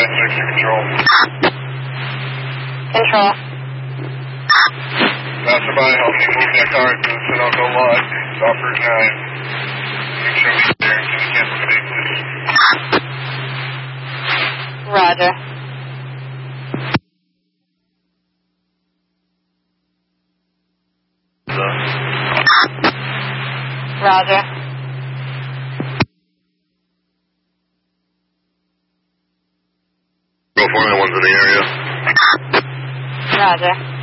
9-6 to control. Control. Passerby, help me move that car to the Sunoco lot. It's off Route 9. Make sure he's there. Can you cancel today, please? Roger. Roger. Go 491's in the area. Roger.